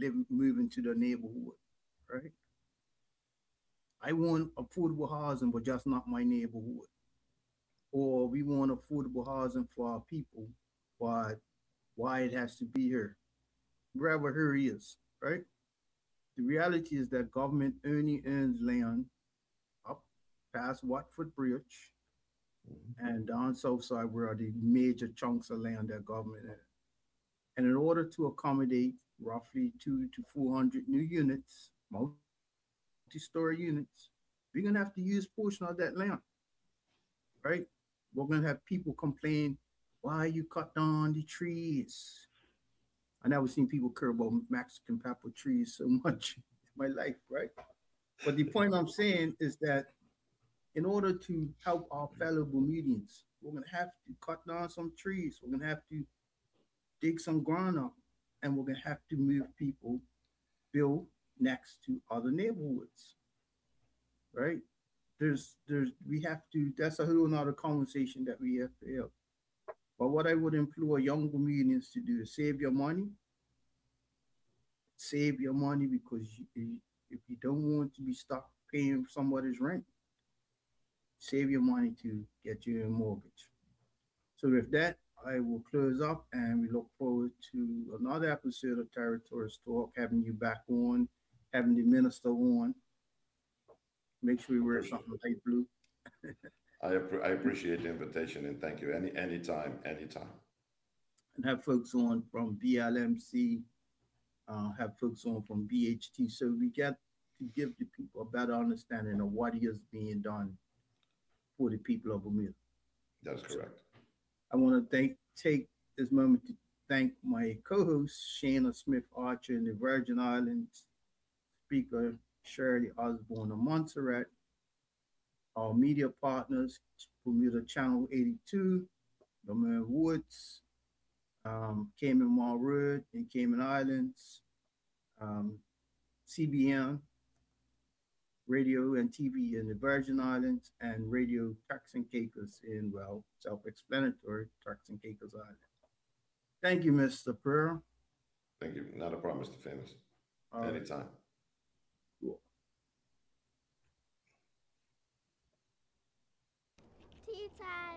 moving to the neighborhood, right? I want affordable housing, but just not my neighborhood. Or we want affordable housing for our people, but why it has to be here, wherever here is, right? The reality is that government only owns land up past Watford Bridge and down south side where are the major chunks of land that government has. And in order to accommodate roughly 2 to 400 new units, multi-story units, we're gonna have to use portion of that land, right? We're gonna have people complain, why you cut down the trees? I never seen people care about Mexican pepper trees so much in my life, right? But the point I'm saying is that in order to help our fellow Bermudians, we're gonna have to cut down some trees. We're gonna have to dig some ground up, and we're gonna have to move people build next to other neighborhoods, right? There's we have to. That's a whole nother conversation that we have to have. But what I would implore young Bermudians to do is save your money because if you don't want to be stuck paying somebody's rent, save your money to get you a mortgage. So with that, I will close up and we look forward to another episode of Territories Talk, having you back on, having the minister on. Make sure you wear Appreciate. something light blue I appreciate the invitation and thank you. Anytime, anytime. and have folks on from BLMC, have folks on from BHT. So we get to give the people a better understanding of what is being done for the people of Bermuda. That's So correct. I want to take this moment to thank my co-host Shayna Smith Archer in the Virgin Islands, speaker Shirley Osborne of Montserrat, our media partners Bermuda Channel 82, Bermuda Woods, Cayman Mall Road in Cayman Islands, um, CBN Radio and TV in the Virgin Islands, and Radio Turks and Caicos in, well, self-explanatory, Turks and Caicos Island. Thank you, Mr. Pearl. Thank you. Not a problem, Mr. Famous. All right. Anytime. Cool. Tea time.